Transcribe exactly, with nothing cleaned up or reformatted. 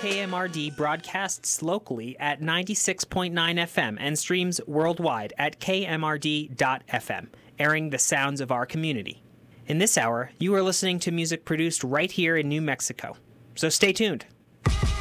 K M R D broadcasts locally at ninety-six point nine F M and streams worldwide at k m r d dot f m, airing the sounds of our community. In this hour, you are listening to music produced right here in New Mexico. So stay tuned.